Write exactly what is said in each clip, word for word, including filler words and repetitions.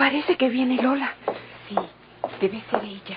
Parece que viene Lola. Sí, debe ser ella.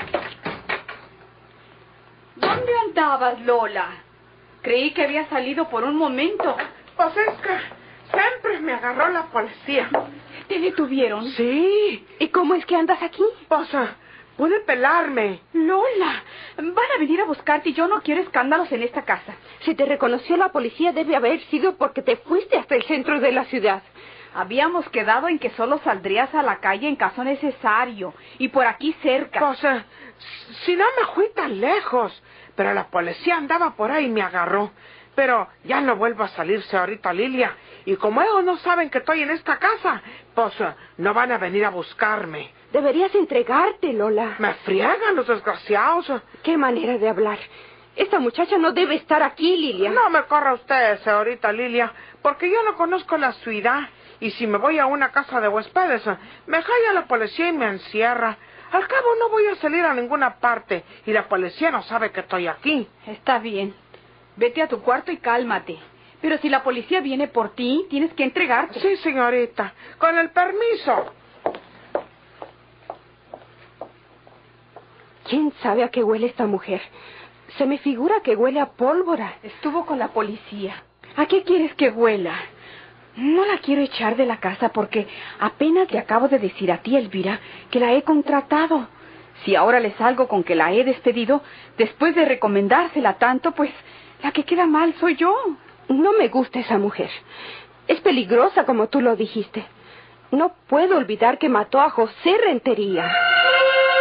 ¿Dónde andabas, Lola? Creí que había salido por un momento. Pues es que siempre me agarró la policía. ¿Te detuvieron? Sí. ¿Y cómo es que andas aquí? Pues uh, pude pelarme. Lola, van a venir a buscarte y yo no quiero escándalos en esta casa. Si te reconoció la policía debe haber sido porque te fuiste hasta el centro de la ciudad. Habíamos quedado en que solo saldrías a la calle en caso necesario y por aquí cerca. Pues uh, si no me fui tan lejos, pero la policía andaba por ahí y me agarró. Pero ya no vuelvo a salirse ahorita, Lilia. Y como ellos no saben que estoy en esta casa, pues uh, no van a venir a buscarme. Deberías entregarte, Lola. Me friegan los desgraciados. Qué manera de hablar. Esta muchacha no debe estar aquí, Lilia. No me corra usted, señorita Lilia, porque yo no conozco la ciudad. Y si me voy a una casa de huéspedes, me jala la policía y me encierra. Al cabo no voy a salir a ninguna parte y la policía no sabe que estoy aquí. Está bien. Vete a tu cuarto y cálmate. Pero si la policía viene por ti, tienes que entregarte. Sí, señorita. Con el permiso. ¿Quién sabe a qué huele esta mujer? Se me figura que huele a pólvora. Estuvo con la policía. ¿A qué quieres que huela? No la quiero echar de la casa porque apenas le acabo de decir a ti, Elvira, que la he contratado. Si ahora le salgo con que la he despedido, después de recomendársela tanto, pues la que queda mal soy yo. No me gusta esa mujer. Es peligrosa, como tú lo dijiste. No puedo olvidar que mató a José Rentería.